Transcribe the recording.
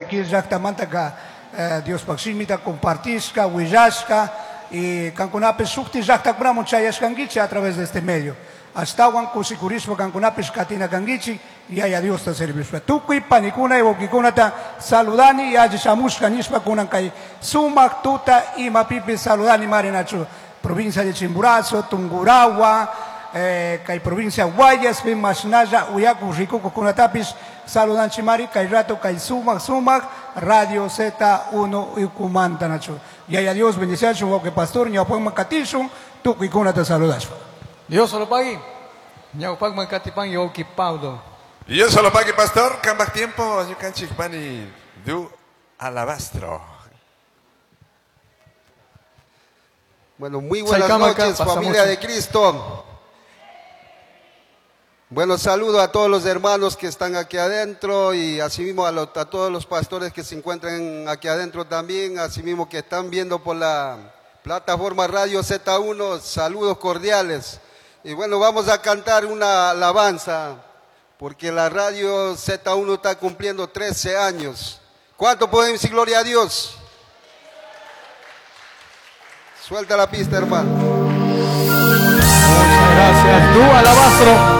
Guayaquil, Llaqtamanta, Dios Paximita, compartisca, Huillasca, y Cancunape, Sukti, Llaqtabramo, Chayascanguichi a través de este medio. Hasta Juan Cusicurismo, Cancunape, Catina Canguichi, y haya Dios te servicio. Tukui, Panicuna, y Boquicunata, saludani, y Ayachamusca, Nispa, Kunankay, Sumac, Tuta, y Mapipi, saludani, Marinachu, provincia de Chimborazo, Tungurahua, Kay provincia Guayas, Masnaya, Uyaku, Ricuco, Kunatapis, saludan Chimari, Kay Rato, Kay Sumac, Radio Z1 y Kumanta Nacho. Y haya Dios bendiciones, que pastor, ni apoyo Macatishun, tú y Kunata saludas. Dios solo pague, ni apoyo Macatipan, yo que Paulo. Y yo solo pague, pastor, cambia tiempo, yo can chifani, du alabastro. Bueno, muy buenas noches, familia de Cristo. Bueno, saludo a todos los hermanos que están aquí adentro y asimismo a todos los pastores que se encuentran aquí adentro también, asimismo que están viendo por la plataforma Radio Z1, saludos cordiales. Y bueno, vamos a cantar una alabanza, porque la Radio Z1 está cumpliendo 13 años. ¿Cuánto podemos decir gloria a Dios? Suelta la pista, hermano. Muchas gracias. Tú, alabastro.